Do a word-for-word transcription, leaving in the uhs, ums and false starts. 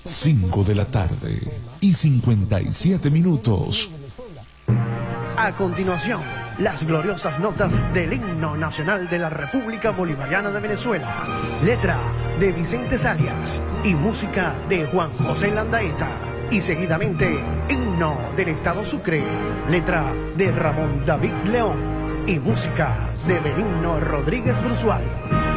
cinco de la tarde y cincuenta y siete minutos. A continuación, las gloriosas notas del himno nacional de la República Bolivariana de Venezuela. Letra de Vicente Salias y música de Juan José Landaeta. Y seguidamente, himno del Estado Sucre. Letra de Ramón David León y música de Benigno Rodríguez Brusual.